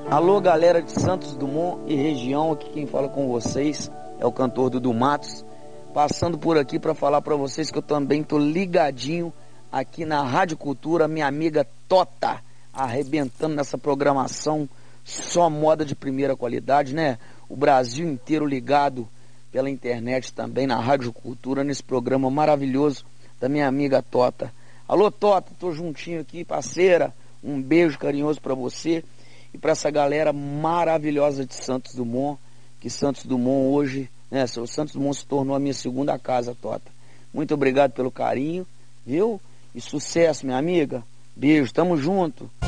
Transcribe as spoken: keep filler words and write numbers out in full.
Alô, galera de Santos Dumont e região, aqui quem fala com vocês é o cantor Dudu Matos, passando por aqui para falar para vocês que eu também tô ligadinho aqui na Rádio Cultura, minha amiga Tota, arrebentando nessa programação, só moda de primeira qualidade, né? O Brasil inteiro ligado pela internet também na Rádio Cultura, nesse programa maravilhoso da minha amiga Tota. Alô, Tota, tô juntinho aqui, parceira, um beijo carinhoso para você e para essa galera maravilhosa de Santos Dumont, que Santos Dumont hoje, né, o Santos Dumont se tornou a minha segunda casa, Tota. Muito obrigado pelo carinho, viu? E sucesso, minha amiga. Beijo, tamo junto.